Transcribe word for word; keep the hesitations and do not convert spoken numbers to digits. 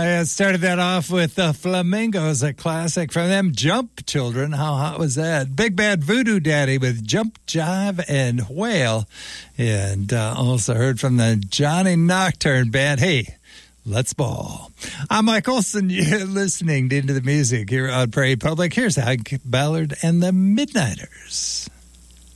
I started that off with the Flamingos, a classic from them. Jump Children, how hot was that? Big Bad Voodoo Daddy with Jump, Jive, and Whale. And uh, also heard from the Johnny Nocturne Band. Hey, let's ball. I'm Mike Olson. You're listening to Into the Music here on Prairie Public. Here's Hank Ballard and the Midnighters.